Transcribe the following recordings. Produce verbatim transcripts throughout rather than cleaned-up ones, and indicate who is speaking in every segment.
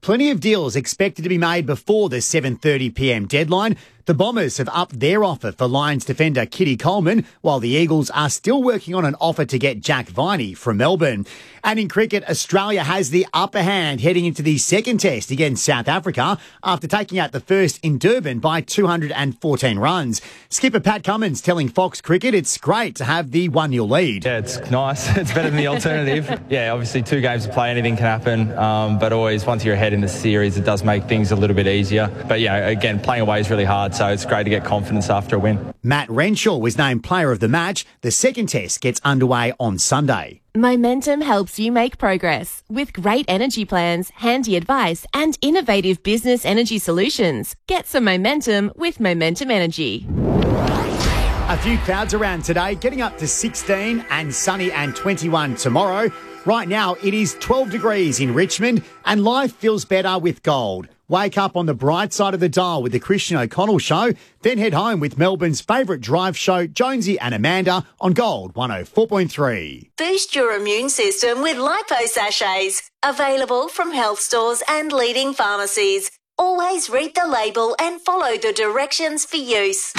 Speaker 1: plenty of deals expected to be made before the seven thirty p m deadline. The Bombers have upped their offer for Lions defender Kitty Coleman, while the Eagles are still working on an offer to get Jack Viney from Melbourne. And in cricket, Australia has the upper hand heading into the second test against South Africa after taking out the first in Durban by two hundred fourteen runs. Skipper Pat Cummins telling Fox Cricket it's great to have the one nil lead.
Speaker 2: Yeah, it's nice. It's better than the alternative. Yeah, obviously two games to play, anything can happen. Um, but always, once you're ahead in the series, it does make things a little bit easier. But, yeah, again, playing away is really hard, so it's great to get confidence after a win.
Speaker 1: Matt Renshaw was named player of the match. The second test gets underway on Sunday.
Speaker 3: Momentum helps you make progress with great energy plans, handy advice and innovative business energy solutions. Get some momentum with Momentum Energy.
Speaker 1: A few clouds around today, getting up to sixteen and sunny and twenty-one tomorrow. Right now, it is twelve degrees in Richmond and life feels better with gold. Wake up on the bright side of the dial with the Christian O'Connell Show, then head home with Melbourne's favourite drive show, Jonesy and Amanda, on Gold one oh four point three.
Speaker 4: Boost your immune system with Lipo Sachets. Available from health stores and leading pharmacies. Always read the label and follow the directions for use.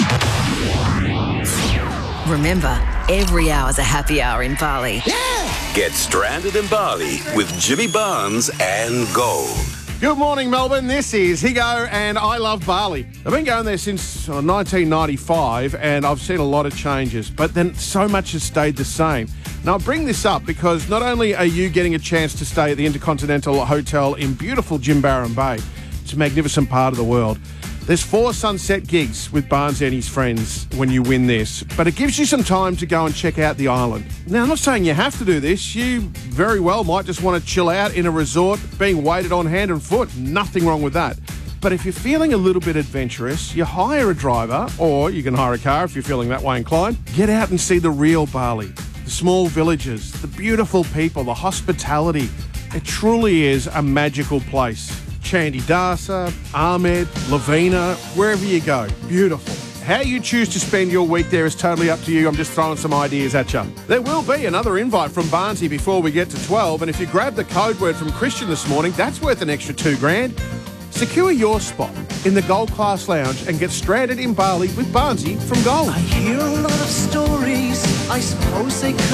Speaker 5: Remember, every hour's a happy hour in Bali.
Speaker 6: Yeah! Get stranded in Bali with Jimmy Barnes and Gold.
Speaker 7: Good morning, Melbourne. This is Higo and I love Bali. I've been going there since uh, nineteen ninety-five and I've seen a lot of changes, but then so much has stayed the same. Now, I bring this up because not only are you getting a chance to stay at the Intercontinental Hotel in beautiful Jimbaran Bay, it's a magnificent part of the world. There's four sunset gigs with Barnes and his friends when you win this, but it gives you some time to go and check out the island. Now, I'm not saying you have to do this. You very well might just want to chill out in a resort, being waited on hand and foot. Nothing wrong with that. But if you're feeling a little bit adventurous, you hire a driver, or you can hire a car if you're feeling that way inclined. Get out and see the real Bali, the small villages, the beautiful people, the hospitality. It truly is a magical place. Chandidasa, Ahmed, Lavina, wherever you go. Beautiful. How you choose to spend your week there is totally up to you. I'm just throwing some ideas at you. There will be another invite from Barnesy before we get to twelve, and if you grab the code word from Christian this morning, that's worth an extra two grand. Secure your spot in the Gold Class Lounge and get stranded in Bali with Barnesy from Gold.
Speaker 8: I hear a lot of stories, I suppose they could